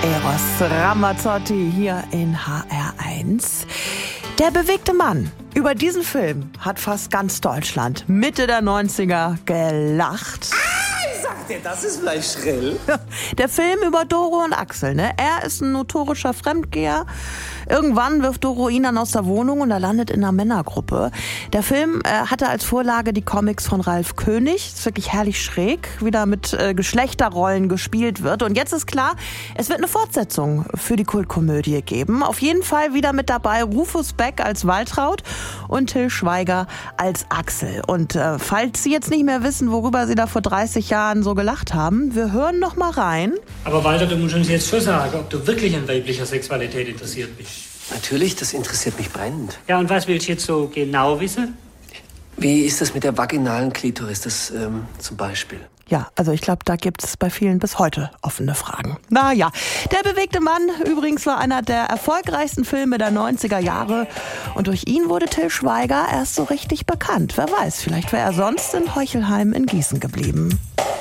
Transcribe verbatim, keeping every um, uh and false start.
Eros Ramazzotti hier in H R eins. Der bewegte Mann. Über diesen Film hat fast ganz Deutschland Mitte der neunziger gelacht. Das ist vielleicht schrill. Der Film über Doro und Axel, ne? Er ist ein notorischer Fremdgeher. Irgendwann wirft Doro ihn dann aus der Wohnung und er landet in einer Männergruppe. Der Film äh, hatte als Vorlage die Comics von Ralf König. Ist wirklich herrlich schräg, wie da mit äh, Geschlechterrollen gespielt wird. Und jetzt ist klar, es wird eine Fortsetzung für die Kultkomödie geben. Auf jeden Fall wieder mit dabei Rufus Beck als Waltraud und Till Schweiger als Axel. Und äh, falls Sie jetzt nicht mehr wissen, worüber Sie da vor dreißig Jahren so gelacht haben, wir hören noch mal rein. Aber Walter, du musst uns jetzt schon sagen, ob du wirklich an weiblicher Sexualität interessiert bist. Natürlich, das interessiert mich brennend. Ja, und was willst du jetzt so genau wissen? Wie ist das mit der vaginalen Klitoris, das ähm, zum Beispiel? Ja, also ich glaube, da gibt es bei vielen bis heute offene Fragen. Naja, Der bewegte Mann übrigens war einer der erfolgreichsten Filme der neunziger Jahre. Und durch ihn wurde Till Schweiger erst so richtig bekannt. Wer weiß, vielleicht wäre er sonst in Heuchelheim in Gießen geblieben.